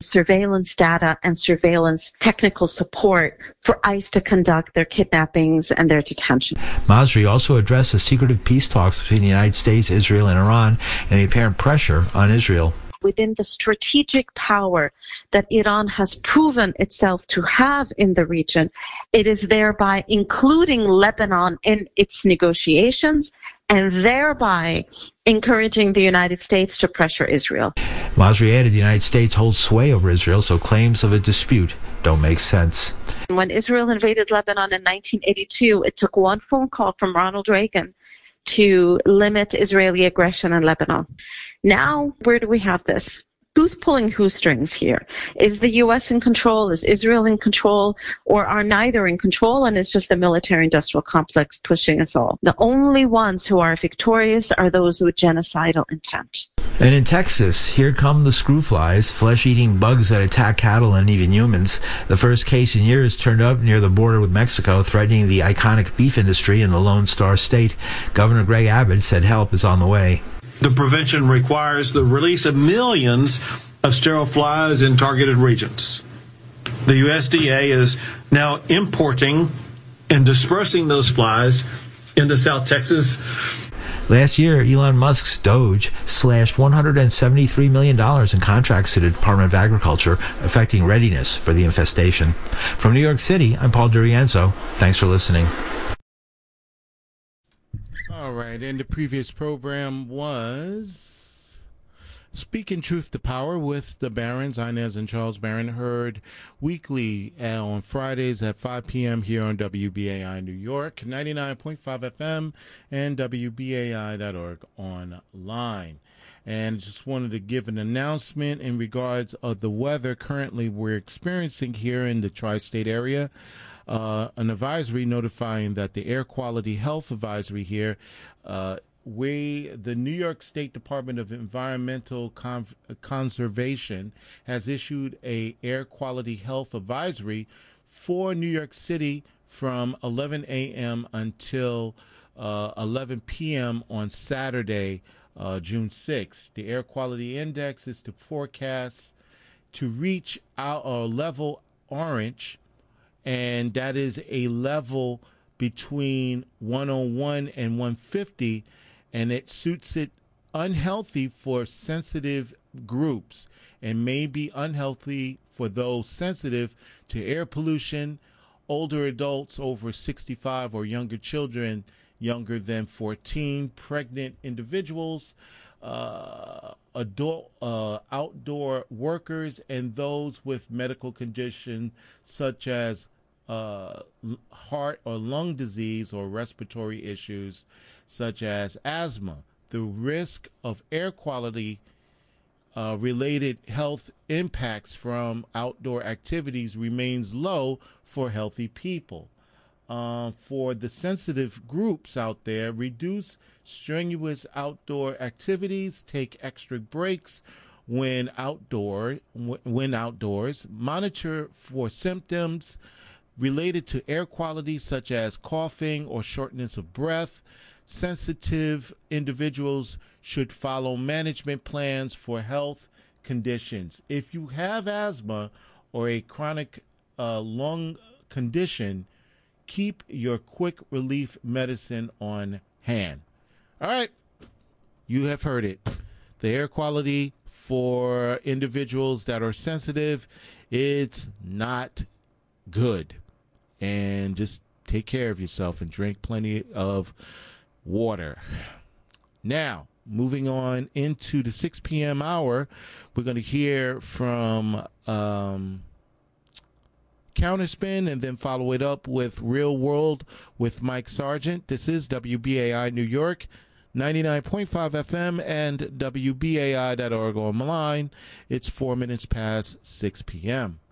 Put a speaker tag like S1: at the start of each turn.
S1: surveillance data and surveillance technical support for ICE to conduct their kidnappings and their detention.
S2: Masri also addressed the secretive peace talks between the United States, Israel, and Iran, and the apparent pressure on Israel.
S1: Within the strategic power that Iran has proven itself to have in the region, it is thereby including Lebanon in its negotiations and thereby encouraging the United States to pressure Israel.
S2: Masri added the United States holds sway over Israel, so claims of a dispute don't make sense.
S1: When Israel invaded Lebanon in 1982, it took one phone call from Ronald Reagan to limit Israeli aggression in Lebanon. Now, where do we have this? Who's pulling whose strings here? Is the U.S. in control? Is Israel in control? Or are neither in control and it's just the military-industrial complex pushing us all? The only ones who are victorious are those with genocidal intent.
S2: And in Texas, here come the screwflies, flesh-eating bugs that attack cattle and even humans. The first case in years turned up near the border with Mexico, threatening the iconic beef industry in the Lone Star State. Governor Greg Abbott said help is on the way.
S3: The prevention requires the release of millions of sterile flies in targeted regions. The USDA is now importing and dispersing those flies into South Texas.
S2: Last year, Elon Musk's Doge slashed $173 million in contracts to the Department of Agriculture, affecting readiness for the infestation. From New York City, I'm Paul DiRienzo. Thanks for listening.
S4: All right, and the previous program was Speaking Truth to Power with the Barons, Inez and Charles Barron, heard weekly on Fridays at 5 p.m. here on WBAI New York, 99.5 FM, and WBAI.org online. And just wanted to give an announcement in regards of the weather currently we're experiencing here in the tri-state area. An advisory notifying that the air quality health advisory here, the New York State Department of Environmental Conservation has issued a air quality health advisory for New York City from 11 a.m. until 11 p.m. on Saturday, June 6th. The air quality index is to forecast to reach level orange, and that is a level between 101 and 150, and it suits it unhealthy for sensitive groups and may be unhealthy for those sensitive to air pollution, older adults over 65 or younger children younger than 14, pregnant individuals, adult outdoor workers, and those with medical conditions such as heart or lung disease or respiratory issues such as asthma. The risk of air quality related health impacts from outdoor activities remains low for healthy people. For the sensitive groups out there, reduce strenuous outdoor activities, take extra breaks when outdoors, monitor for symptoms related to air quality such as coughing or shortness of breath. Sensitive individuals should follow management plans for health conditions. If you have asthma or a chronic lung condition, keep your quick relief medicine on hand. All right, you have heard it. The air quality for individuals that are sensitive, it's not good. And just take care of yourself and drink plenty of water. Now, moving on into the 6 p.m. hour, we're going to hear from Counterspin and then follow it up with Real World with Mike Sargent. This is WBAI New York, 99.5 FM and WBAI.org online. It's 4 minutes past 6 p.m.